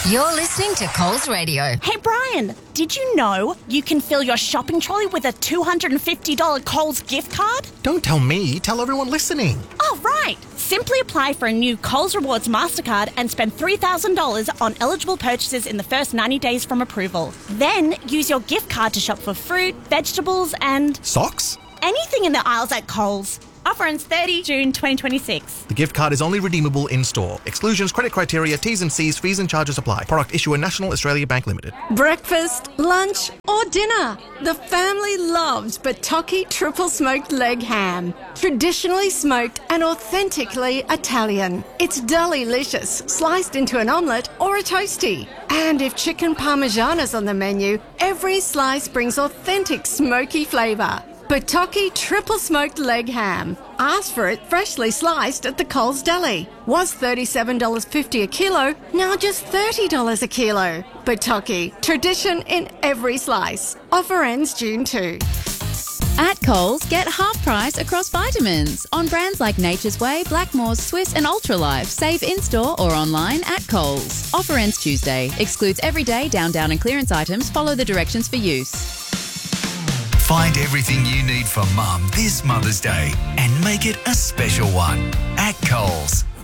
You're listening to Coles Radio. Hey, Brian, did you know you can fill your shopping trolley with a $250 Coles gift card? Don't tell me, tell everyone listening. Oh, right. Simply apply for a new Coles Rewards MasterCard and spend $3,000 on eligible purchases in the first 90 days from approval. Then use your gift card to shop for fruit, vegetables and... Socks? anything in the aisles at Coles. Offer ends 30 June 2026. The gift card is only redeemable in-store. Exclusions, credit criteria, T's and C's, fees and charges apply. Product issuer National Australia Bank Limited. Breakfast, lunch or dinner. The family loves Batocchi triple smoked leg ham. Traditionally smoked and authentically Italian. It's delicious, sliced into an omelette or a toastie. And if chicken parmesan is on the menu, every slice brings authentic smoky flavour. Batocchi triple smoked leg ham. Ask for it freshly sliced at the Coles Deli. Was $37.50 a kilo, now just $30 a kilo. Batocchi, tradition in every slice. Offer ends June 2. At Coles, get half price across vitamins on brands like Nature's Way, Blackmores, Swiss and Ultralife. Save in-store or online at Coles. Offer ends Tuesday. Excludes everyday down and clearance items. Follow the directions for use. Find everything you need for Mum this Mother's Day and make it a special one at Coles.